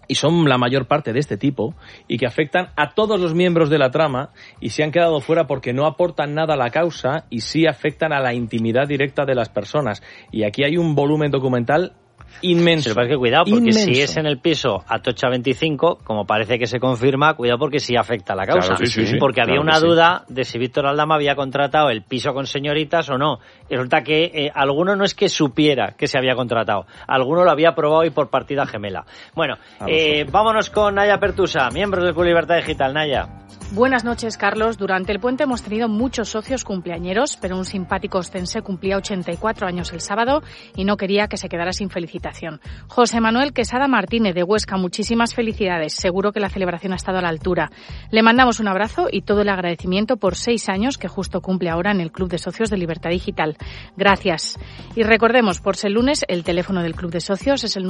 y son la mayor parte de este tipo, y que afectan a todos los miembros de la trama y se han quedado fuera porque no aportan nada a la causa y sí afectan a la intimidad directa de las personas. Y aquí hay un volumen documental inmenso. Pero parece que cuidado, porque inmenso. Si es en el piso Atocha 25, como parece que se confirma, cuidado porque sí afecta a la causa. Claro, sí. Porque había Claro una que duda de si Víctor Aldama había contratado el piso con señoritas o no. Y resulta que alguno no es que supiera que se había contratado, alguno lo había probado y por partida gemela. Bueno, vámonos con Naya Pertusa, miembros del Club Libertad Digital. Naya. Buenas noches, Carlos. Durante el puente hemos tenido muchos socios cumpleañeros, pero un simpático ostense cumplía 84 años el sábado y no quería que se quedara sin felicitación. José Manuel Quesada Martínez, de Huesca, muchísimas felicidades. Seguro que la celebración ha estado a la altura. Le mandamos un abrazo y todo el agradecimiento por 6 años que justo cumple ahora en el Club de Socios de Libertad Digital. Gracias. Y recordemos, por ser lunes, el teléfono del Club de Socios es el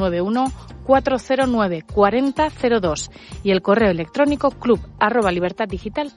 91-409-4002 y el correo electrónico club@libertaddigital.com.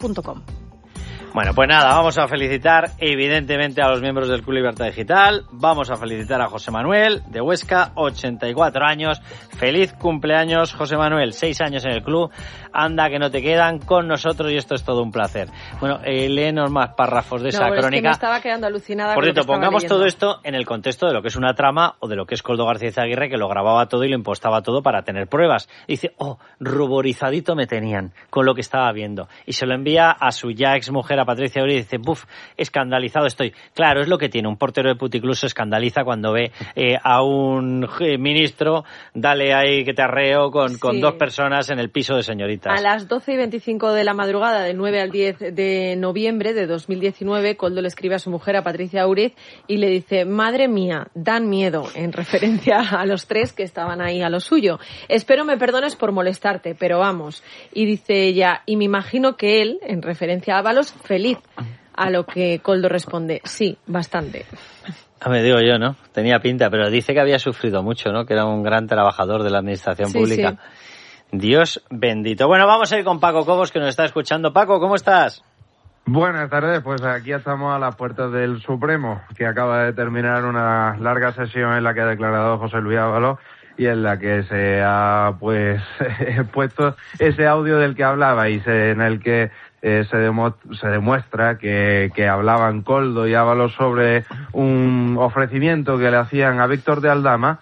Bueno, pues nada, vamos a felicitar evidentemente a los miembros del Club Libertad Digital, vamos a felicitar a José Manuel de Huesca, 84 años, feliz cumpleaños José Manuel, 6 años en el club, anda que no te quedan con nosotros y esto es todo un placer. Bueno, léenos más párrafos de esa crónica. Es que me estaba quedando alucinada. Por cierto, pongamos todo esto en el contexto de lo que es una trama o de lo que es Koldo García Izaguirre, que lo grababa todo y lo impostaba todo para tener pruebas. Y dice, ruborizadito me tenían con lo que estaba viendo. Y se lo envía a su ya exmujer, a Patricia Uri, y dice, escandalizado estoy. Claro, es lo que tiene. Un portero de puticlub se escandaliza cuando ve a un ministro, dale ahí que te arreo con 2 personas en el piso de señoritas. A las 12:25 de la madrugada, del 9 al 10 de noviembre de 2019, Koldo le escribe a su mujer, a Patricia Uriz, y le dice, madre mía, dan miedo, en referencia a los 3 que estaban ahí a lo suyo. Espero me perdones por molestarte, pero vamos. Y dice ella, y me imagino que él, en referencia a Ábalos, feliz. A lo que Koldo responde, sí, bastante. Me digo yo, ¿no? Tenía pinta, pero dice que había sufrido mucho, ¿no? Que era un gran trabajador de la administración pública. Sí. Dios bendito. Bueno, vamos a ir con Paco Cobos, que nos está escuchando. Paco, ¿cómo estás? Buenas tardes, pues aquí estamos a las puertas del Supremo, que acaba de terminar una larga sesión en la que ha declarado José Luis Ábalos y en la que se ha puesto ese audio del que hablabais, en el que se demuestra que hablaban Koldo y Ábalos sobre un ofrecimiento que le hacían a Víctor de Aldama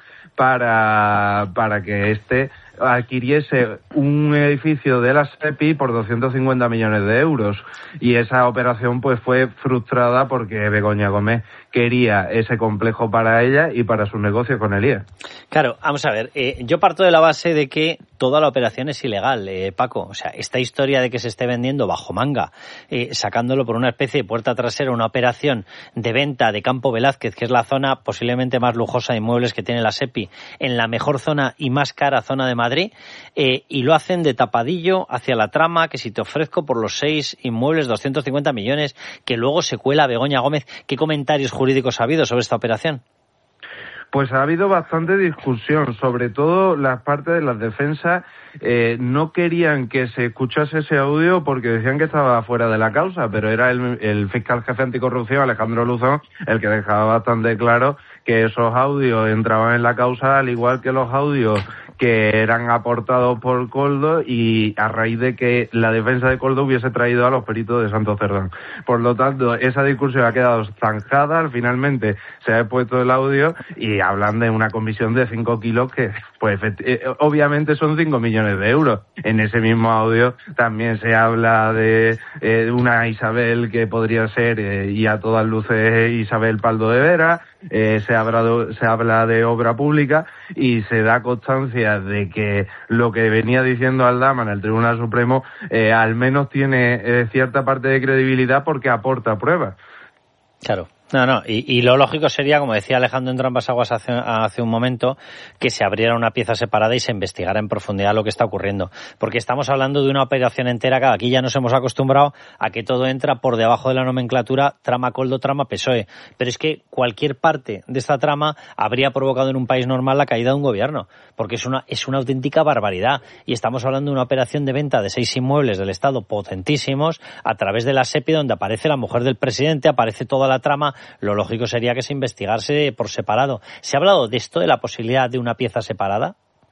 para que adquiriese un edificio de la SEPI por 250 millones de euros. Y esa operación pues fue frustrada porque Begoña Gómez quería ese complejo para ella y para su negocio con el IE. Claro, vamos a ver, yo parto de la base de que toda la operación es ilegal, Paco. O sea, esta historia de que se esté vendiendo bajo manga, sacándolo por una especie de puerta trasera, una operación de venta de Campo Velázquez, que es la zona posiblemente más lujosa de inmuebles que tiene la SEPI, en la mejor zona y más cara zona de Madrid, y lo hacen de tapadillo hacia la trama, que si te ofrezco por los 6 inmuebles 250 millones, que luego se cuela Begoña Gómez. ¿Qué comentarios jurídicos ha habido sobre esta operación? Pues ha habido bastante discusión, sobre todo las partes de las defensas no querían que se escuchase ese audio porque decían que estaba fuera de la causa, pero era el fiscal jefe anticorrupción, Alejandro Luzón, el que dejaba bastante claro que esos audios entraban en la causa, al igual que los audios que eran aportados por Koldo, y a raíz de que la defensa de Koldo hubiese traído a los peritos de Santo Cerdán. Por lo tanto, esa discusión ha quedado zanjada, finalmente se ha expuesto el audio y hablan de una comisión de 5 kilos que, pues, obviamente son 5 millones de euros. En ese mismo audio también se habla de una Isabel que podría ser, y a todas luces, Isabel Paldo de Vera. Se habla de obra pública y se da constancia de que lo que venía diciendo Aldama en el Tribunal Supremo al menos tiene cierta parte de credibilidad porque aporta pruebas. Claro. No, y lo lógico sería, como decía Alejandro Entrambas-Aguas hace un momento, que se abriera una pieza separada y se investigara en profundidad lo que está ocurriendo. Porque estamos hablando de una operación entera que aquí ya nos hemos acostumbrado a que todo entra por debajo de la nomenclatura trama Koldo, trama PSOE. Pero es que cualquier parte de esta trama habría provocado en un país normal la caída de un gobierno. Porque es una auténtica barbaridad. Y estamos hablando de una operación de venta de 6 inmuebles del Estado potentísimos a través de la SEPI, donde aparece la mujer del presidente, aparece toda la trama. Lo lógico sería que se investigase por separado. ¿Se ha hablado de esto, de la posibilidad de una pieza separada?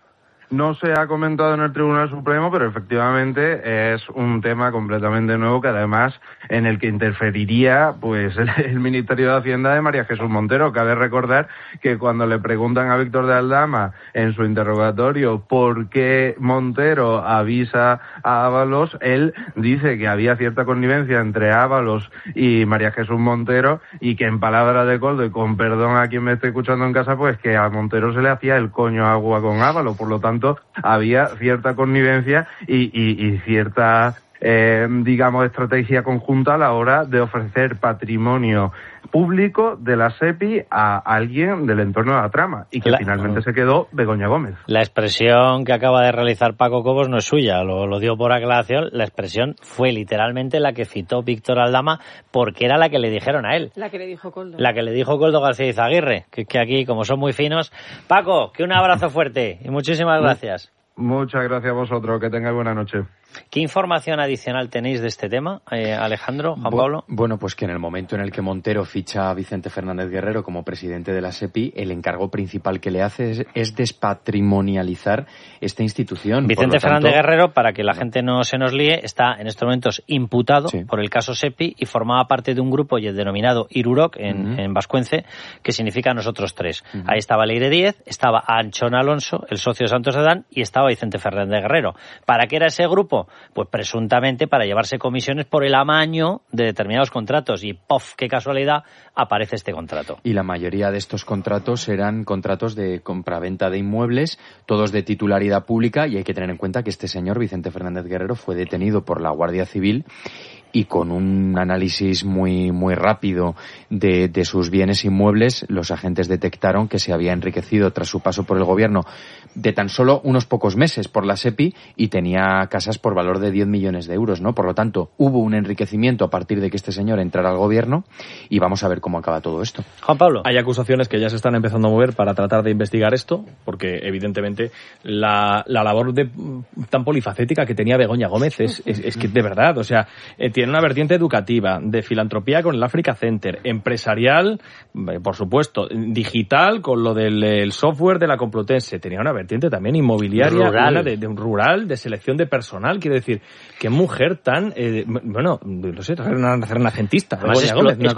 no se ha comentado en el Tribunal Supremo, pero efectivamente es un tema completamente nuevo que además en el que interferiría pues el Ministerio de Hacienda de María Jesús Montero. Cabe recordar que cuando le preguntan a Víctor de Aldama en su interrogatorio por qué Montero avisa a Ábalos, él dice que había cierta connivencia entre Ábalos y María Jesús Montero y que en palabras de Koldo, y con perdón a quien me esté escuchando en casa, pues que a Montero se le hacía el coño agua con Ábalos. Por lo tanto, había cierta connivencia y cierta digamos, estrategia conjunta a la hora de ofrecer patrimonio público de la SEPI a alguien del entorno de la trama, y que finalmente se quedó Begoña Gómez. La expresión que acaba de realizar Paco Cobos no es suya, lo dio por aclaración. La expresión fue literalmente la que citó Víctor Aldama, porque era la que le dijeron a él. La que le dijo Koldo. La que le dijo Koldo García Izaguirre, que aquí, como son muy finos. Paco, que un abrazo fuerte y muchísimas gracias. Muchas gracias a vosotros, que tengáis buena noche. ¿Qué información adicional tenéis de este tema, Alejandro, Juan Pablo? Bueno, pues que en el momento en el que Montero ficha a Vicente Fernández Guerrero como presidente de la SEPI, el encargo principal que le hace es despatrimonializar esta institución. Vicente Fernández Guerrero, para que la gente no se nos líe, está en estos momentos imputado por el caso SEPI y formaba parte de un grupo denominado Iruroc en vascuence, que significa nosotros tres. Ahí estaba Leire Díez, estaba Anchón Alonso, el socio de Santos Sedán, y estaba Vicente Fernández Guerrero. ¿Para qué era ese grupo? Pues presuntamente para llevarse comisiones por el amaño de determinados contratos, y ¡pof!, qué casualidad, aparece este contrato. Y la mayoría de estos contratos eran contratos de compraventa de inmuebles, todos de titularidad pública, y hay que tener en cuenta que este señor, Vicente Fernández Guerrero, fue detenido por la Guardia Civil, y con un análisis muy rápido de sus bienes inmuebles, los agentes detectaron que se había enriquecido tras su paso por el gobierno de tan solo unos pocos meses por la SEPI, y tenía casas por valor de 10 millones de euros, ¿no? Por lo tanto, hubo un enriquecimiento a partir de que este señor entrara al gobierno, y vamos a ver cómo acaba todo esto. Juan Pablo. Hay acusaciones que ya se están empezando a mover para tratar de investigar esto, porque evidentemente la labor tan polifacética que tenía Begoña Gómez es que de verdad, o sea, tiene una vertiente educativa, de filantropía con el Africa Center, empresarial, por supuesto, digital con lo del software de la Complutense, tenía una vertiente también inmobiliaria, rural. de un rural, de selección de personal. Quiero decir, qué mujer tan, no sé, renacentista. Además,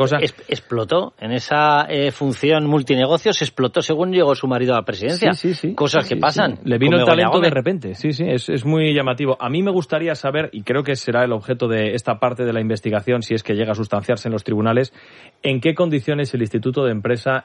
explotó en esa función multinegocios, explotó según llegó su marido a la presidencia. Sí. Cosas que pasan. Le vino el talento de repente. Sí, es muy llamativo. A mí me gustaría saber, y creo que será el objeto de esta parte de la investigación, si es que llega a sustanciarse en los tribunales, en qué condiciones el Instituto de Empresa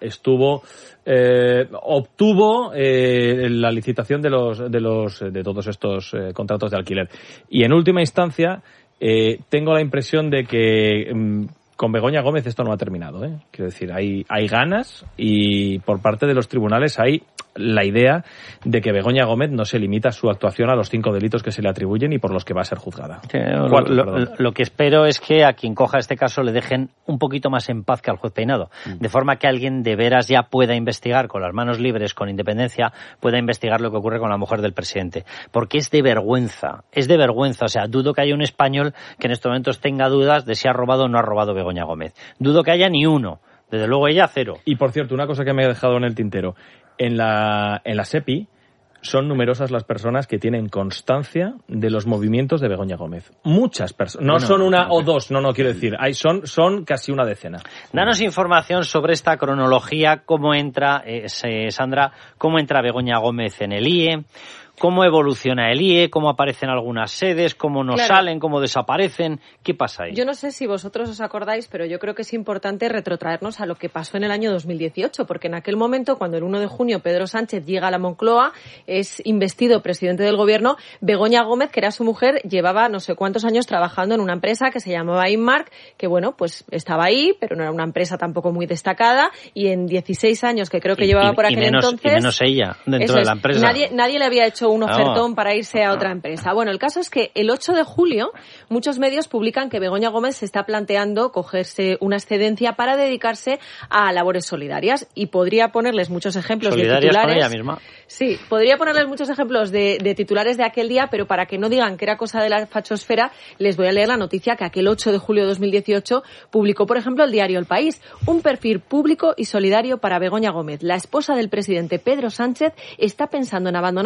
obtuvo la licitación de todos estos contratos de alquiler. Y en última instancia, tengo la impresión de que con Begoña Gómez esto no ha terminado, ¿eh? Quiero decir, hay ganas, y por parte de los tribunales hay la idea de que Begoña Gómez no se limita su actuación a los 5 delitos que se le atribuyen y por los que va a ser juzgada. Lo que espero es que a quien coja este caso le dejen un poquito más en paz que al juez Peinado, de forma que alguien de veras ya pueda investigar con las manos libres, con independencia, pueda investigar lo que ocurre con la mujer del presidente. Porque es de vergüenza, o sea, dudo que haya un español que en estos momentos tenga dudas de si ha robado o no ha robado Begoña Gómez. Dudo que haya ni uno. Desde luego ella, cero. Y por cierto, una cosa que me he dejado en el tintero. En la SEPI son numerosas las personas que tienen constancia de los movimientos de Begoña Gómez. Muchas personas. No son una o dos, no quiero decir. Son casi una decena. Danos información sobre esta cronología, cómo entra, Sandra, cómo entra Begoña Gómez en el IE, cómo evoluciona el IE, cómo aparecen algunas sedes, cómo no salen, cómo desaparecen. ¿Qué pasa ahí? Yo no sé si vosotros os acordáis, pero yo creo que es importante retrotraernos a lo que pasó en el año 2018, porque en aquel momento, cuando el 1 de junio Pedro Sánchez llega a la Moncloa, es investido presidente del gobierno, Begoña Gómez, que era su mujer, llevaba no sé cuántos años trabajando en una empresa que se llamaba Inmark, que bueno, pues estaba ahí, pero no era una empresa tampoco muy destacada, y en 16 años que creo que llevaba por aquel entonces... Y menos ella, dentro de la empresa. Nadie le había hecho un ofertón para irse a otra empresa. Bueno, el caso es que el 8 de julio muchos medios publican que Begoña Gómez se está planteando cogerse una excedencia para dedicarse a labores solidarias, y podría ponerles muchos ejemplos de titulares. Con ella misma. Sí, podría ponerles muchos ejemplos de titulares de aquel día, pero para que no digan que era cosa de la fachosfera, les voy a leer la noticia que aquel 8 de julio de 2018 publicó, por ejemplo, el diario El País, un perfil público y solidario para Begoña Gómez. La esposa del presidente Pedro Sánchez está pensando en abandonar su trabajo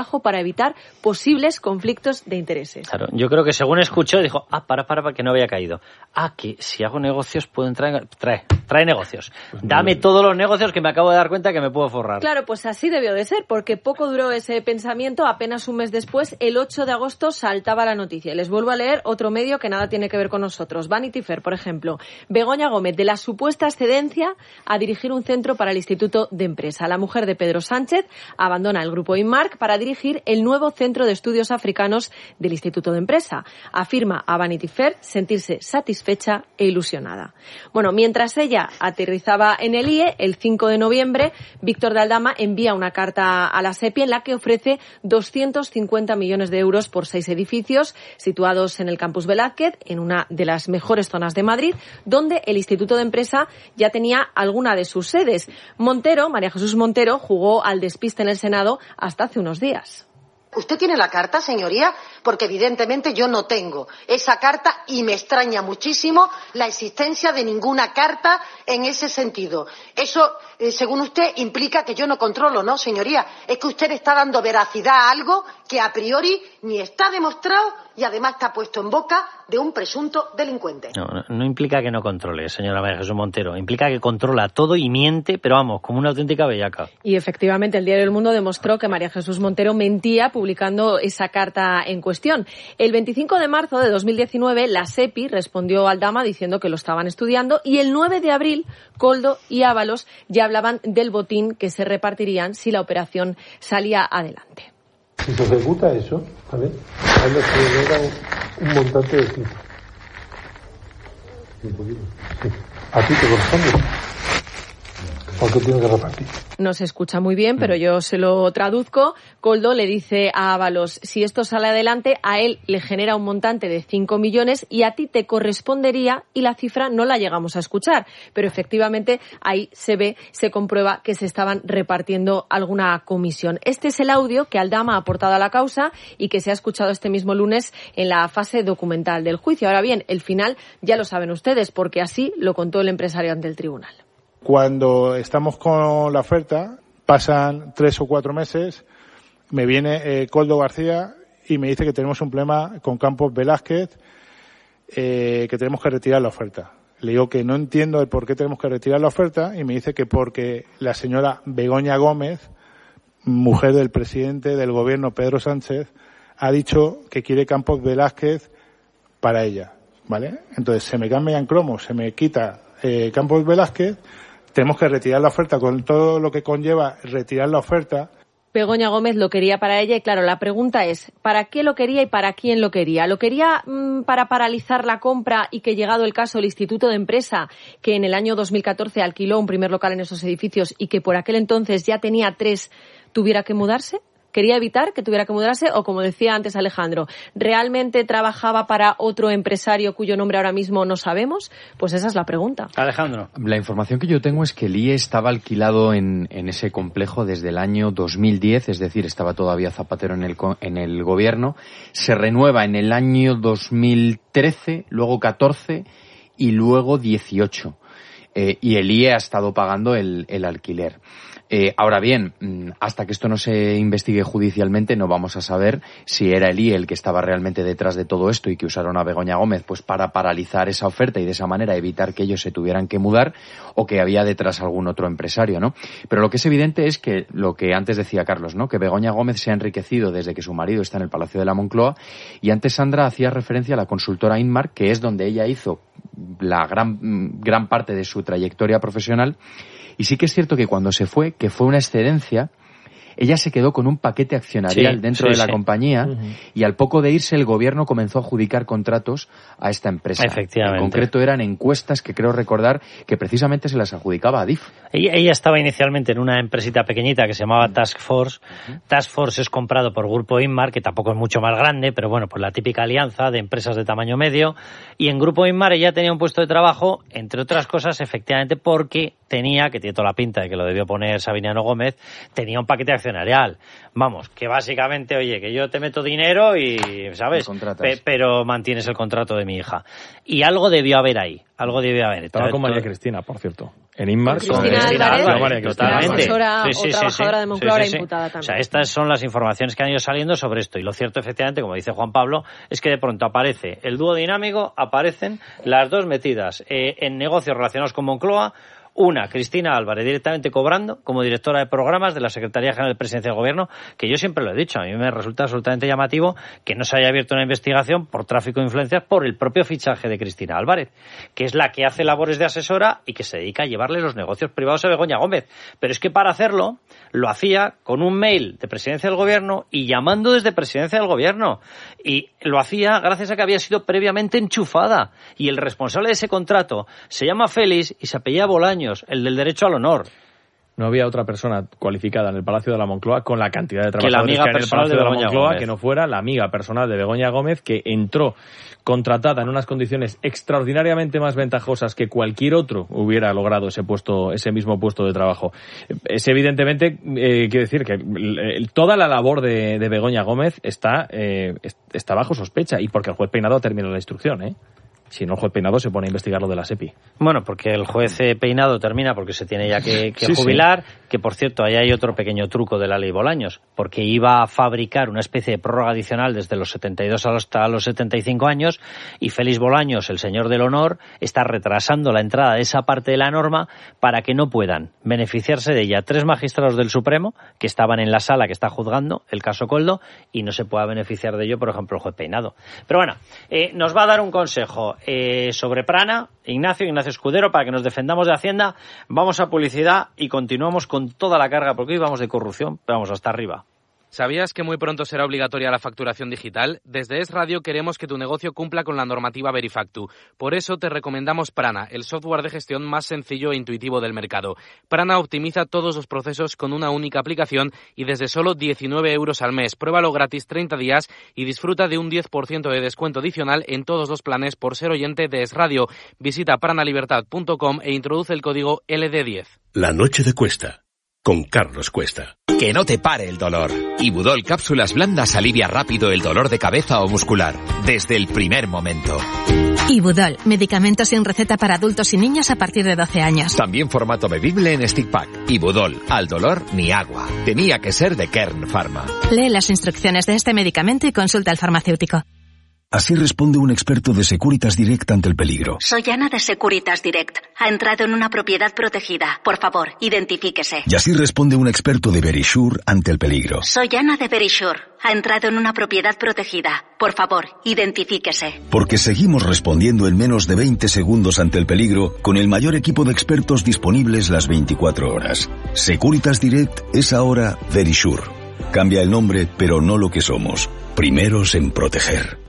trabajo para evitar posibles conflictos de intereses. Claro, yo creo que según escuchó dijo, para, que no había caído. Que si hago negocios puedo entrar trae negocios. Pues dame todos los negocios que me acabo de dar cuenta que me puedo forrar. Claro, pues así debió de ser, porque poco duró ese pensamiento. Apenas un mes después, el 8 de agosto, saltaba la noticia. Les vuelvo a leer otro medio que nada tiene que ver con nosotros. Vanity Fair, por ejemplo. Begoña Gómez, de la supuesta excedencia a dirigir un centro para el Instituto de Empresa. La mujer de Pedro Sánchez abandona el grupo Inmark para dirigir el nuevo Centro de Estudios Africanos del Instituto de Empresa. Afirma a Vanity Fair sentirse satisfecha e ilusionada. Bueno, mientras ella aterrizaba en el IE, el 5 de noviembre, Víctor de Aldama envía una carta a la SEPI en la que ofrece 250 millones de euros por 6 edificios situados en el Campus Velázquez, en una de las mejores zonas de Madrid, donde el Instituto de Empresa ya tenía alguna de sus sedes. María Jesús Montero, jugó al despiste en el Senado hasta hace unos días. ¿Usted tiene la carta, señoría? Porque evidentemente yo no tengo esa carta y me extraña muchísimo la existencia de ninguna carta en ese sentido. Eso, según usted, implica que yo no controlo, ¿no, señoría? Es que usted está dando veracidad a algo que a priori ni está demostrado y además está puesto en boca de un presunto delincuente. No implica que no controle, señora María Jesús Montero. Implica que controla todo y miente, pero vamos, como una auténtica bellaca. Y efectivamente el diario El Mundo demostró que María Jesús Montero mentía publicando esa carta en cuestión. El 25 de marzo de 2019 la SEPI respondió a Aldama diciendo que lo estaban estudiando y el 9 de abril Koldo y Ábalos ya hablaban del botín que se repartirían si la operación salía adelante. Si se ejecuta eso, ¿vale? A él se genera un montante de cifras. Sí. ¿A ti te corresponde? ¿Por qué tiene que repartir? No se escucha muy bien, pero yo se lo traduzco. Koldo le dice a Ábalos, si esto sale adelante, a él le genera un montante de 5 millones y a ti te correspondería, y la cifra no la llegamos a escuchar. Pero efectivamente ahí se comprueba que se estaban repartiendo alguna comisión. Este es el audio que Aldama ha aportado a la causa y que se ha escuchado este mismo lunes en la fase documental del juicio. Ahora bien, el final ya lo saben ustedes, porque así lo contó el empresario ante el tribunal. Cuando estamos con la oferta, pasan 3 o 4 meses, me viene Koldo García y me dice que tenemos un problema con Campos Velázquez, que tenemos que retirar la oferta. Le digo que no entiendo el por qué tenemos que retirar la oferta y me dice que porque la señora Begoña Gómez, mujer del presidente del gobierno Pedro Sánchez, ha dicho que quiere Campos Velázquez para ella, ¿vale? Entonces se me cambia en cromo, se me quita Campos Velázquez. Tenemos que retirar la oferta con todo lo que conlleva retirar la oferta. Begoña Gómez lo quería para ella y claro, la pregunta es, ¿para qué lo quería y para quién lo quería? ¿Lo quería para paralizar la compra y que, llegado el caso, el Instituto de Empresa, que en el año 2014 alquiló un primer local en esos edificios y que por aquel entonces ya tenía 3, tuviera que mudarse? ¿Quería evitar que tuviera que mudarse? O, como decía antes Alejandro, ¿realmente trabajaba para otro empresario cuyo nombre ahora mismo no sabemos? Pues esa es la pregunta. Alejandro. La información que yo tengo es que el IE estaba alquilado en ese complejo desde el año 2010, es decir, estaba todavía Zapatero en el gobierno. Se renueva en el año 2013, luego 14 y luego 18. Y el IE ha estado pagando el alquiler. Ahora bien, hasta que esto no se investigue judicialmente no vamos a saber si era el IE el que estaba realmente detrás de todo esto y que usaron a Begoña Gómez pues para paralizar esa oferta y de esa manera evitar que ellos se tuvieran que mudar, o que había detrás algún otro empresario, ¿no? Pero lo que es evidente es que lo que antes decía Carlos, ¿no? Que Begoña Gómez se ha enriquecido desde que su marido está en el Palacio de la Moncloa, y antes Sandra hacía referencia a la consultora Inmark, que es donde ella hizo la gran parte de su trayectoria profesional. Y sí que es cierto que cuando se fue, que fue una excedencia, ella se quedó con un paquete accionarial dentro de la compañía, y al poco de irse el gobierno comenzó a adjudicar contratos a esta empresa. Efectivamente. En concreto eran encuestas que creo recordar que precisamente se las adjudicaba a DIF. Ella estaba inicialmente en una empresita pequeñita que se llamaba Task Force. Task Force es comprado por Grupo Inmar, que tampoco es mucho más grande, pero bueno, pues la típica alianza de empresas de tamaño medio. Y en Grupo Inmar ella tenía un puesto de trabajo, entre otras cosas, efectivamente, porque tenía, que tiene toda la pinta de que lo debió poner Sabiniano Gómez, tenía un paquete accionario accionarial. Vamos, que básicamente, oye, que yo te meto dinero y, ¿sabes? Pero mantienes el contrato de mi hija. Y algo debió haber ahí, algo debió haber. Estaba con María Cristina, por cierto. En Inmar. Cristina Álvarez, totalmente. O trabajadora de Moncloa imputada también. O sea, estas son las informaciones que han ido saliendo sobre esto. Y lo cierto, efectivamente, como dice Juan Pablo, es que de pronto aparece el dúo dinámico, aparecen las dos metidas en negocios relacionados con Moncloa. Una, Cristina Álvarez, directamente cobrando como directora de programas de la Secretaría General de Presidencia del Gobierno, que yo siempre lo he dicho, a mí me resulta absolutamente llamativo que no se haya abierto una investigación por tráfico de influencias por el propio fichaje de Cristina Álvarez, que es la que hace labores de asesora y que se dedica a llevarle los negocios privados a Begoña Gómez. Pero es que para hacerlo, lo hacía con un mail de Presidencia del Gobierno y llamando desde Presidencia del Gobierno. Y lo hacía gracias a que había sido previamente enchufada. Y el responsable de ese contrato se llama Félix y se apellida Bolaños, el del derecho al honor. No había otra persona cualificada en el Palacio de la Moncloa con la cantidad de trabajadores que en el Palacio de la Moncloa que no fuera la amiga personal de Begoña Gómez, que entró contratada en unas condiciones extraordinariamente más ventajosas que cualquier otro hubiera logrado ese mismo puesto de trabajo. Es evidentemente, quiero decir que toda la labor de Begoña Gómez está bajo sospecha, y porque el juez Peinado ha terminado la instrucción, Si no, el juez Peinado se pone a investigar lo de la SEPI. Bueno, porque el juez Peinado termina porque se tiene ya que jubilar, que por cierto, ahí hay otro pequeño truco de la ley Bolaños, porque iba a fabricar una especie de prórroga adicional desde los 72 hasta los 75 años, y Félix Bolaños, el señor del honor, está retrasando la entrada de esa parte de la norma para que no puedan beneficiarse de ella 3 magistrados del Supremo que estaban en la sala que está juzgando el caso Koldo, y no se pueda beneficiar de ello, por ejemplo, el juez Peinado. Pero bueno, nos va a dar un consejo sobre Prana, Ignacio Escudero, para que nos defendamos de Hacienda. Vamos a publicidad y continuamos con toda la carga, porque hoy vamos de corrupción, pero vamos hasta arriba. ¿Sabías que muy pronto será obligatoria la facturación digital? Desde Es Radio queremos que tu negocio cumpla con la normativa Verifactu. Por eso te recomendamos Prana, el software de gestión más sencillo e intuitivo del mercado. Prana optimiza todos los procesos con una única aplicación y desde solo 19 euros al mes. Pruébalo gratis 30 días y disfruta de un 10% de descuento adicional en todos los planes por ser oyente de Es Radio. Visita pranalibertad.com e introduce el código LD10. La noche de Cuesta, con Carlos Cuesta. Que no te pare el dolor. Ibudol Cápsulas Blandas alivia rápido el dolor de cabeza o muscular, desde el primer momento. Ibudol, medicamento sin receta para adultos y niños a partir de 12 años. También formato bebible en stick pack. Ibudol, al dolor ni agua. Tenía que ser de Kern Pharma. Lee las instrucciones de este medicamento y consulta al farmacéutico. Así responde un experto de Securitas Direct ante el peligro. Soy Ana de Securitas Direct. Ha entrado en una propiedad protegida. Por favor, identifíquese. Y así responde un experto de Verisure ante el peligro. Soy Ana de Verisure. Ha entrado en una propiedad protegida. Por favor, identifíquese. Porque seguimos respondiendo en menos de 20 segundos ante el peligro con el mayor equipo de expertos disponibles las 24 horas. Securitas Direct es ahora Verisure. Cambia el nombre, pero no lo que somos. Primeros en proteger.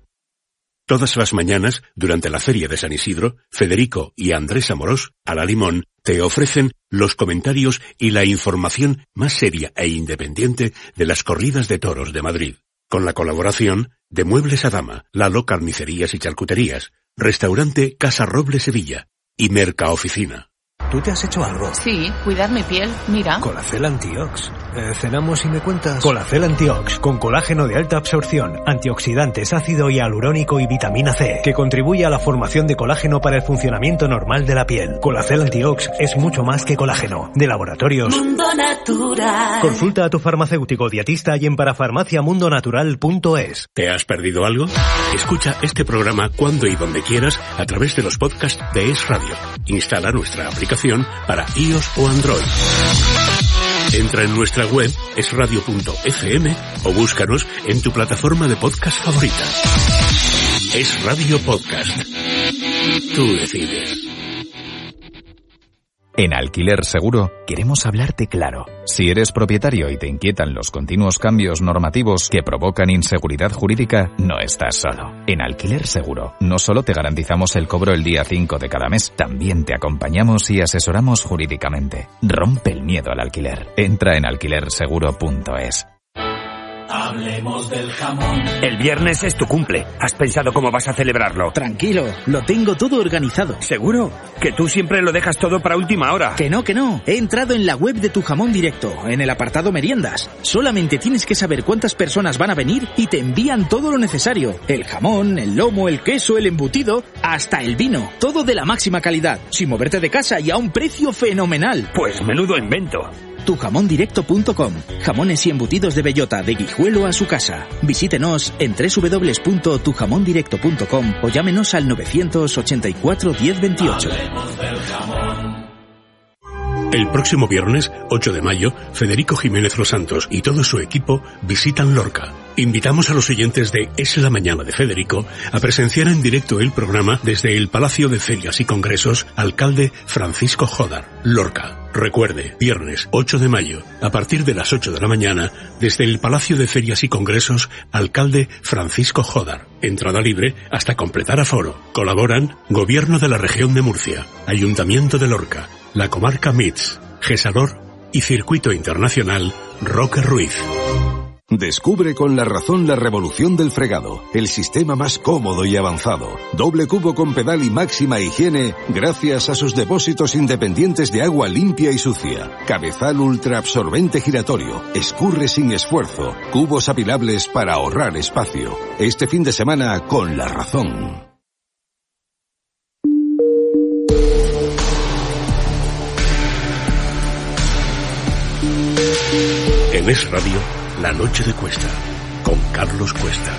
Todas las mañanas, durante la Feria de San Isidro, Federico y Andrés Amorós, a la Limón, te ofrecen los comentarios y la información más seria e independiente de las corridas de toros de Madrid. Con la colaboración de Muebles a Dama, Lalo Carnicerías y Charcuterías, Restaurante Casa Roble Sevilla y Mercaoficina. ¿Tú te has hecho algo? Sí, cuidar mi piel, mira. Colacel Antiox. ¿Cenamos y me cuentas? Colacel Antiox, con colágeno de alta absorción, antioxidantes, ácido hialurónico y vitamina C, que contribuye a la formación de colágeno para el funcionamiento normal de la piel. Colacel Antiox es mucho más que colágeno. De Laboratorios Mundo Natural. Consulta a tu farmacéutico dietista y en parafarmaciamundonatural.es. ¿Te has perdido algo? Escucha este programa cuando y donde quieras a través de los podcasts de Es Radio. Instala nuestra aplicación para iOS o Android. Entra en nuestra web esradio.fm o búscanos en tu plataforma de podcast favorita. Es Radio Podcast. Tú decides. En Alquiler Seguro queremos hablarte claro. Si eres propietario y te inquietan los continuos cambios normativos que provocan inseguridad jurídica, no estás solo. En Alquiler Seguro no solo te garantizamos el cobro el día 5 de cada mes, también te acompañamos y asesoramos jurídicamente. Rompe el miedo al alquiler. Entra en alquilerseguro.es. Hablemos del jamón. El viernes es tu cumple. ¿Has pensado cómo vas a celebrarlo? Tranquilo, lo tengo todo organizado. ¿Seguro? Que tú siempre lo dejas todo para última hora. Que no. He entrado en la web de Tu Jamón Directo, en el apartado meriendas. Solamente tienes que saber cuántas personas van a venir y te envían todo lo necesario. El jamón, el lomo, el queso, el embutido, hasta el vino. Todo de la máxima calidad, sin moverte de casa y a un precio fenomenal. Pues menudo invento. Tujamondirecto.com. Jamones y embutidos de bellota, de Guijuelo a su casa. Visítenos en www.tujamondirecto.com o llámenos al 984 1028. El próximo viernes, 8 de mayo, Federico Jiménez Los Santos y todo su equipo visitan Lorca. Invitamos a los oyentes de Es la Mañana de Federico a presenciar en directo el programa desde el Palacio de Ferias y Congresos Alcalde Francisco Jódar, Lorca. Recuerde, viernes 8 de mayo, a partir de las 8 de la mañana, desde el Palacio de Ferias y Congresos Alcalde Francisco Jódar. Entrada libre hasta completar aforo. Colaboran Gobierno de la Región de Murcia, Ayuntamiento de Lorca, la Comarca MITS, Gesalor y Circuito Internacional Roque Ruiz. Descubre con La Razón la revolución del fregado, el sistema más cómodo y avanzado. Doble cubo con pedal y máxima higiene gracias a sus depósitos independientes de agua limpia y sucia. Cabezal ultra absorbente giratorio, escurre sin esfuerzo, cubos apilables para ahorrar espacio. Este fin de semana con La Razón. En Es Radio, La Noche de Cuesta, con Carlos Cuesta.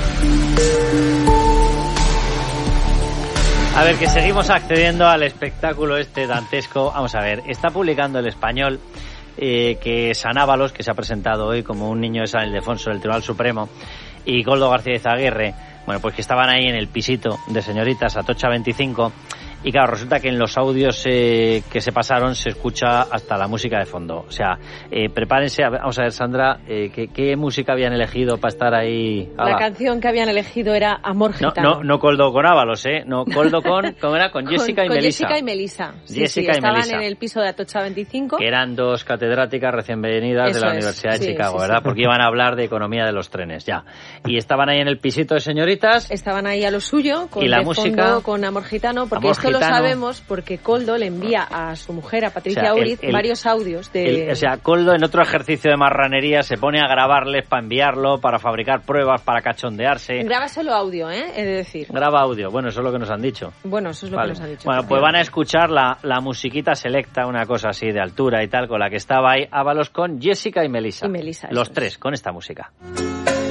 A ver, que seguimos accediendo al espectáculo este dantesco. Vamos a ver, está publicando El Español que San Ábalos, que se ha presentado hoy como un niño de San Ildefonso del Tribunal Supremo, y Koldo García Izaguirre, bueno, pues que estaban ahí en el pisito de señoritas Atocha 25. Y claro, resulta que en los audios que se pasaron se escucha hasta la música de fondo. O sea, prepárense, vamos a ver, Sandra, ¿qué música habían elegido para estar ahí? La canción que habían elegido era Amor Gitano. No Koldo con Ábalos, no Koldo con, ¿cómo era? Con Jessica y Melissa. Jessica y Melissa. Jessica y estaban Melissa. En el piso de Atocha 25. Que eran dos catedráticas recién venidas de la Universidad de Chicago, ¿verdad? Porque iban a hablar de economía de los trenes, ya. Y estaban ahí en el pisito de señoritas. Estaban ahí a lo suyo, con y la música fondo, con Amor Gitano, porque Amor esto Gitano. Lo sabemos porque Koldo le envía a su mujer, a Patricia Uriz, varios audios de... O sea, Koldo en otro ejercicio de marranería se pone a grabarles para enviarlo, para fabricar pruebas, para cachondearse. Graba solo audio, he de decir. Graba audio, bueno, eso es lo que nos han dicho. Bueno, eso es lo que nos han dicho. Bueno, pues van a escuchar la musiquita selecta, una cosa así de altura y tal, con la que estaba ahí Ábalos con Jessica y Melissa. Y Melissa, los tres, con esta música.